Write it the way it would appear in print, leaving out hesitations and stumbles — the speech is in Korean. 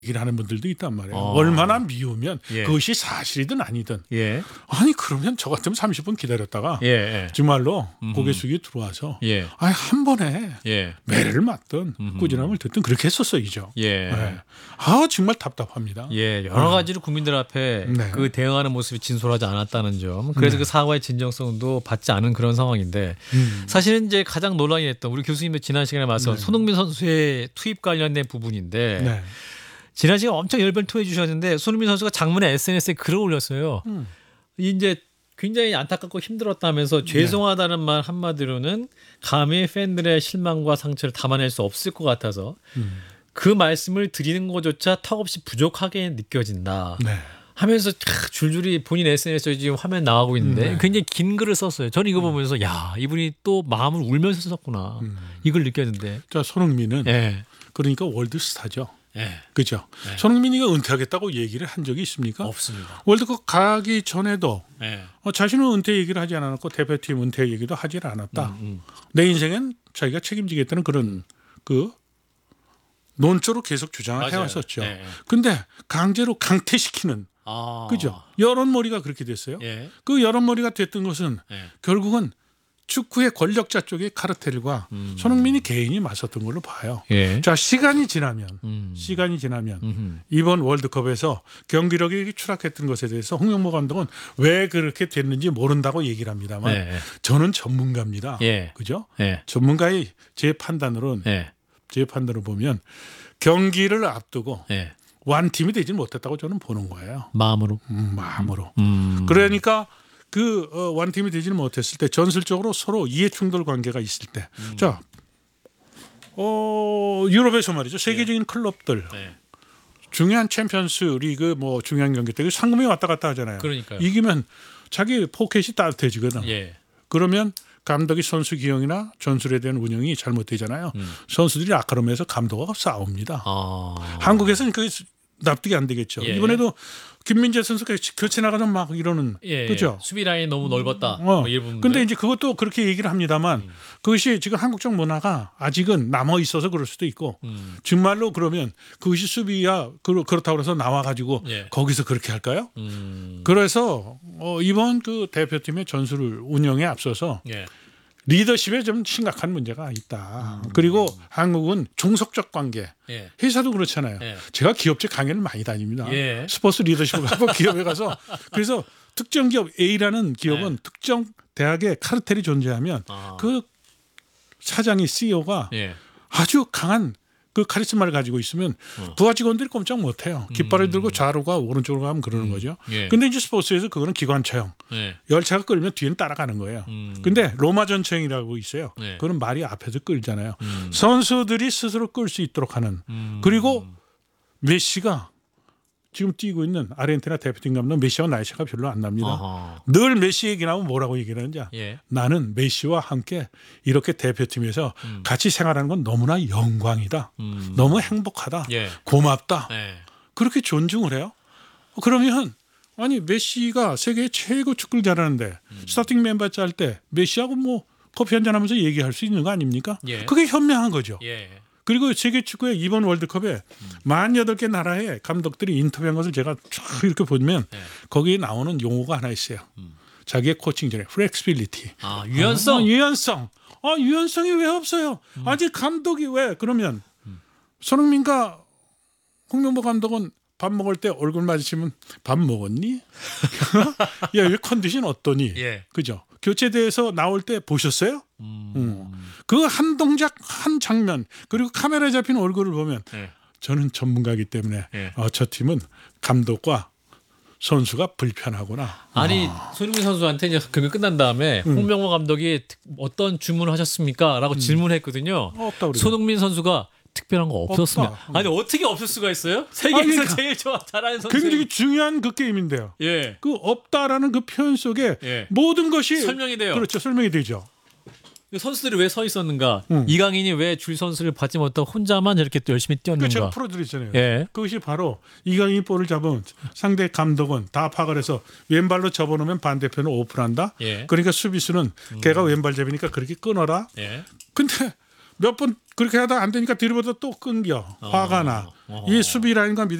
얘기를 하는 분들도 있단 말이에요. 어. 얼마나 미우면 예. 그것이 사실이든 아니든. 예. 아니 그러면 저 같으면 30분 기다렸다가 예. 예. 정말로 고개 숙이 들어와서 예. 아니 한 번에 예. 매를 맞든 꾸지람을 듣든 그렇게 했었어야죠. 예. 네. 아 정말 답답합니다. 예, 여러 가지로 국민들 앞에 네. 그 대응하는 모습이 진솔하지 않았다는 점. 그래서 그 사과의 진정성도 받지 않은 그런 상황인데 사실은 이제 가장 논란이 됐던 우리 교수님도 지난 시간에 말씀 손흥민 선수의 투입 관련된 부분인데 네. 지난 시간 엄청 열변토해 주셨는데 손흥민 선수가 장문에 SNS에 글을 올렸어요. 이제 굉장히 안타깝고 힘들었다면서 죄송하다는 말 한마디로는 감히 팬들의 실망과 상처를 담아낼 수 없을 것 같아서 그 말씀을 드리는 것조차 턱없이 부족하게 느껴진다. 네. 하면서 줄줄이 본인 SNS에 지금 화면 나가고 있는데 굉장히 긴 글을 썼어요. 저는 이거 보면서 야 이분이 또 마음을 울면서 썼구나 이걸 느꼈는데. 자 손흥민은 예. 그러니까 월드 스타죠. 예. 그죠? 손흥민이가 은퇴하겠다고 얘기를 한 적이 있습니까? 없습니다. 월드컵 가기 전에도 예. 자신은 은퇴 얘기를 하지 않았고 대표팀 은퇴 얘기도 하지 않았다. 내 인생엔 자기가 책임지겠다는 그런 그 논조로 계속 주장을 맞아요. 해왔었죠. 예. 근데 강제로 강퇴시키는 아. 그죠? 여론몰이가 그렇게 됐어요. 예. 그 여론몰이가 됐던 것은 예. 결국은 축구의 권력자 쪽의 카르텔과 손흥민이 개인이 맞섰던 걸로 봐요. 예. 자 시간이 지나면 이번 월드컵에서 경기력이 추락했던 것에 대해서 홍명보 감독은 왜 그렇게 됐는지 모른다고 얘기를 합니다만 예. 저는 전문가입니다. 예. 그죠? 예. 전문가의 제 판단으로는 예. 제 판단으로 보면 경기를 앞두고 예. 완팀이 되지 못했다고 저는 보는 거예요. 마음으로. 마음으로. 그러니까 그 완팀이 되지는 못했을 때 전술적으로 서로 이해 충돌 관계가 있을 때, 자, 유럽에서 말이죠 세계적인 클럽들 예. 중요한 챔피언스 리그 뭐 중요한 경기 때 상금이 왔다 갔다 하잖아요. 그러니까요. 이기면 자기 포켓이 따뜻해지거든. 예. 그러면 감독이 선수 기용이나 전술에 대한 운영이 잘못되잖아요. 선수들이 아까름에서 감독하고 싸웁니다. 아. 한국에서는 그게 납득이 안 되겠죠. 예. 이번에도 김민재 선수가 교체 나가서 막 이러는 예. 그죠. 수비 라인 너무 넓었다. 뭐 이런 부분들. 근데 이제 그것도 그렇게 얘기를 합니다만 그것이 지금 한국적 문화가 아직은 남아 있어서 그럴 수도 있고 정말로 그러면 그것이 수비야 그렇다고 해서 나와 가지고 예. 거기서 그렇게 할까요? 그래서 이번 그 대표팀의 전술 운영에 앞서서 예. 리더십에 좀 심각한 문제가 있다. 그리고 한국은 종속적 관계. 예. 회사도 그렇잖아요. 예. 제가 기업체 강연을 많이 다닙니다. 예. 스포츠 리더십을 가고 기업에 가서 그래서 특정 기업 A라는 기업은 특정 대학에 카르텔이 존재하면 그 사장이 CEO가 예. 아주 강한 그 카리스마를 가지고 있으면 부하 직원들이 꼼짝 못해요. 깃발을 들고 좌로가 오른쪽으로 가면 그러는 거죠. 예. 근데 이제 스포츠에서 그거는 기관차형. 예. 열차가 끌면 뒤에는 따라가는 거예요. 근데 로마 전차형이라고 있어요. 네. 그건 말이 앞에서 끌잖아요. 선수들이 스스로 끌 수 있도록 하는. 그리고 메시가 지금 뛰고 있는 아르헨티나 대표팀 감독 메시와 나이 차가 별로 안 납니다. 아하. 늘 메시 얘기 나오면 뭐라고 얘기를 하는지 예. 나는 메시와 함께 이렇게 대표팀에서 같이 생활하는 건 너무나 영광이다. 너무 행복하다. 예. 고맙다. 예. 그렇게 존중을 해요. 그러면 아니 메시가 세계 최고 축구를 잘하는데 스타팅 멤버 짤 때 메시하고 뭐 커피 한잔 하면서 얘기할 수 있는 거 아닙니까? 예. 그게 현명한 거죠. 예. 그리고 세계 축구의 이번 월드컵에 48개 나라의 감독들이 인터뷰한 것을 제가 쭉 이렇게 보면 거기에 나오는 용어가 하나 있어요. 자기의 코칭 전에 flexibility. 아, 유연성. 유연성. 유연성이 왜 없어요? 아직 감독이 왜 그러면 손흥민과 홍명보 감독은 밥 먹을 때 얼굴 마주치면 밥 먹었니? 야, 왜 컨디션 어떠니? 예. 그죠? 교체돼서 나올 때 보셨어요? 그 한 동작 한 장면 그리고 카메라에 잡힌 얼굴을 보면 예. 저는 전문가이기 때문에 예. 저 팀은 감독과 선수가 불편하구나. 아니 손흥민 선수한테 이제 경기 끝난 다음에 홍명보 감독이 어떤 주문을 하셨습니까? 라고 질문했거든요. 없다 그러죠. 손흥민 선수가 특별한 거 없었습니다. 없다. 아니 어떻게 없을 수가 있어요? 세계에서 그러니까. 제일 잘하는 선수. 굉장히 중요한 그 게임인데요. 예. 그 없다라는 그 표현 속에 예. 모든 것이 설명이 돼요. 그렇죠. 설명이 되죠. 선수들이 왜 서 있었는가? 이강인이 왜 줄 선수를 받지 못하고 혼자만 이렇게 또 열심히 그 제가 뛰었는가? 풀어드렸잖아요. 예. 그것이 바로 이강인이 볼을 잡은 상대 감독은 다 파악을 해서 왼발로 접어놓으면 반대편을 오픈한다. 예. 그러니까 수비수는 걔가 왼발잡이니까 그렇게 끊어라. 예. 근데 몇 번 그렇게 하다 안 되니까 드리블도 또 끊겨. 화가 나. 이 수비 라인과